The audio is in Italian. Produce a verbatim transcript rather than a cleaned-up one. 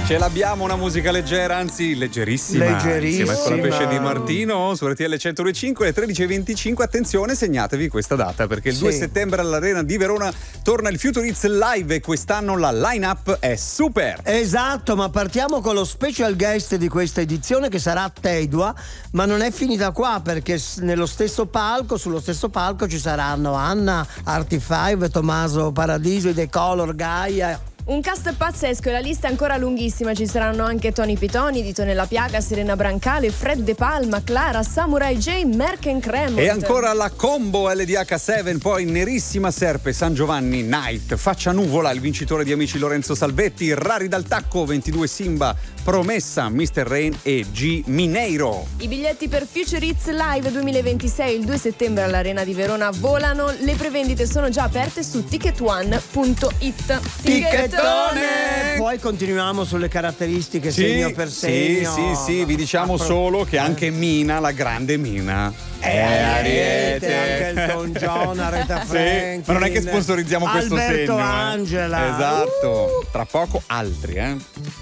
Ce l'abbiamo una musica leggera, anzi leggerissima. Leggerissima. Insieme con la Pesce di Martino su R T L centodue e cinque alle tredici e venticinque. Attenzione, segnatevi questa data perché il Sì. due settembre all'Arena di Verona torna il Future Hits Live e quest'anno la line-up è super. Esatto, ma partiamo con lo special guest di questa edizione che sarà Teidua, ma non è finita qua perché s- nello stesso palco, sullo stesso palco ci saranno Anna, Arti cinque, Tommaso Paradiso, The Color, Gaia. Un cast pazzesco e la lista è ancora lunghissima. Ci saranno anche Tony Pitoni, Dito Nella Piaga, Serena Brancale, Fred De Palma, Clara, Samurai J, Merken Cremont. E ancora la combo L D H sette, poi Nerissima Serpe, San Giovanni, Night, Faccia Nuvola, il vincitore di Amici Lorenzo Salvetti, Rari dal Tacco, ventidue Simba, Promessa, mister Rain e G Mineiro. I biglietti per Future Hits Live duemilaventisei il due settembre all'Arena di Verona volano. Le prevendite sono già aperte su ticket one punto it. Ticchettone! Poi continuiamo sulle caratteristiche segno per segno. Sì, sì, sì, vi diciamo Appro- solo che anche Mina, la grande Mina, è Ariete, anche Elton John, Aretha Sì, Franklin, ma non è che sponsorizziamo questo Alberto segno. eh. Angela. Esatto. Tra poco altri, eh.